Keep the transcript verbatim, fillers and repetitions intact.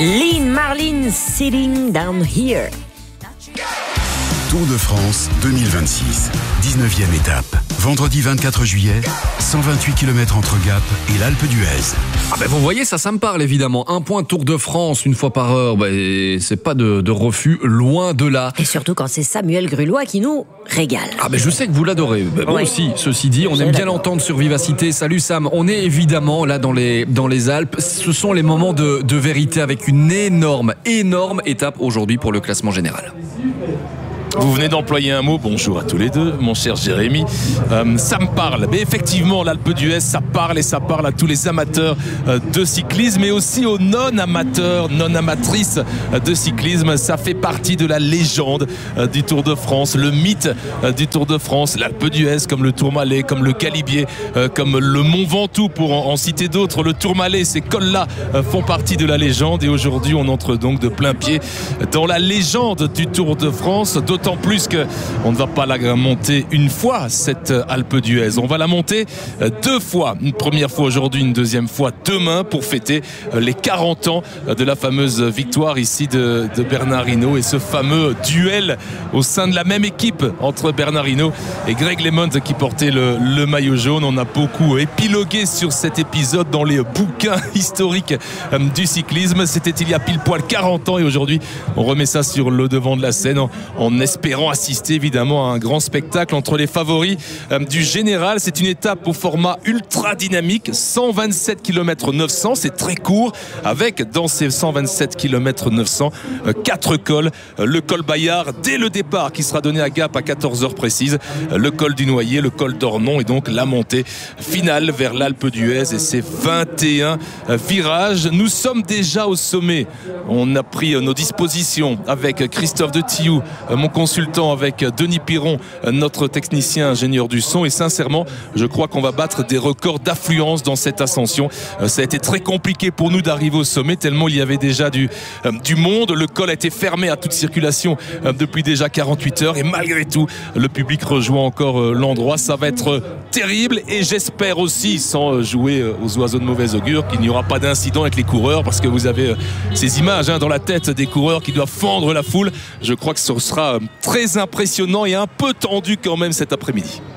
Lynn Marlin, Sitting Down Here. Tour de France deux mille vingt-six, dix-neuvième étape. Vendredi vingt-quatre juillet, cent vingt-huit kilomètres entre Gap et l'Alpe d'Huez. Ah ben vous voyez, ça, ça me parle évidemment. Un point Tour de France une fois par heure, ben, c'est pas de, de refus, loin de là. Et surtout quand c'est Samuel Grulois qui nous régale. Ah ben je sais que vous l'adorez. Ben, moi oui. aussi, ceci dit, on Je aime bien l'adore. l'entendre sur Vivacité. Salut Sam, on est évidemment là dans les, dans les Alpes. Ce sont les moments de, de vérité avec une énorme, énorme étape aujourd'hui pour le classement général. Vous venez d'employer un mot, bonjour à tous les deux, mon cher Jérémy. Euh, ça me parle, mais effectivement, l'Alpe d'Huez, ça parle et ça parle à tous les amateurs euh, de cyclisme, mais aussi aux non-amateurs, non-amatrices euh, de cyclisme. Ça fait partie de la légende euh, du Tour de France, le mythe euh, du Tour de France. L'Alpe d'Huez, comme le Tourmalet, comme le Galibier, euh, comme le Mont Ventoux, pour en, en citer d'autres. Le Tourmalet, ces cols-là euh, font partie de la légende, et aujourd'hui, on entre donc de plein pied dans la légende du Tour de France. D'autant plus qu'on ne va pas la monter une fois, cette Alpe d'Huez. On va la monter deux fois. Une première fois aujourd'hui, une deuxième fois demain, pour fêter les quarante ans de la fameuse victoire ici de, de Bernard Hinault, et ce fameux duel au sein de la même équipe entre Bernard Hinault et Greg LeMond qui portait le, le maillot jaune. On a beaucoup épilogué sur cet épisode dans les bouquins historiques du cyclisme. C'était il y a pile poil quarante ans, et aujourd'hui on remet ça sur le devant de la scène en, en espérant assister évidemment à un grand spectacle entre les favoris euh, du général. C'est une étape au format ultra dynamique, cent vingt-sept kilomètres neuf cents, c'est très court, avec dans ces cent vingt-sept kilomètres neuf cents euh, quatre cols. Euh, le col Bayard dès le départ qui sera donné à Gap à quatorze heures précises, euh, le col du Noyer, le col d'Ornon, et donc la montée finale vers l'Alpe d'Huez et ses vingt et un euh, virages. Nous sommes déjà au sommet. On a pris euh, nos dispositions avec Christophe de Tillou, euh, mon consultant, avec Denis Piron, notre technicien ingénieur du son, et sincèrement je crois qu'on va battre des records d'affluence dans cette ascension. Ça a été très compliqué pour nous d'arriver au sommet tellement il y avait déjà du, du monde. Le col a été fermé à toute circulation depuis déjà quarante-huit heures, et malgré tout le public rejoint encore l'endroit. Ça va être terrible, et j'espère aussi, sans jouer aux oiseaux de mauvais augure, qu'il n'y aura pas d'incident avec les coureurs, parce que vous avez ces images hein, dans la tête des coureurs qui doivent fendre la foule. Je crois que ce sera très impressionnant et un peu tendu quand même cet après-midi.